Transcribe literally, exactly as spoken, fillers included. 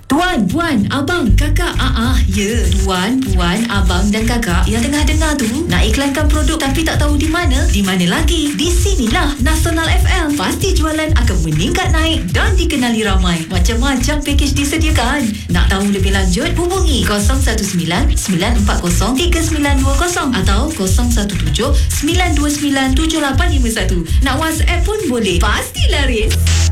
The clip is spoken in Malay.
Tuan, puan, abang, kakak, ah, ah, ya. Tuan, puan, abang dan kakak yang tengah dengar tu nak iklankan produk tapi tak tahu di mana? Di mana lagi? Di sinilah Nasional F M. Pasti jualan akan meningkat naik dan dikenali ramai. Macam-macam pakej disediakan. Nak tahu lebih lanjut? Hubungi kosong satu sembilan sembilan empat kosong tiga sembilan dua kosong atau kosong satu tujuh sembilan dua sembilan tujuh lapan lima satu. Nak WhatsApp pun boleh. Pasti laris.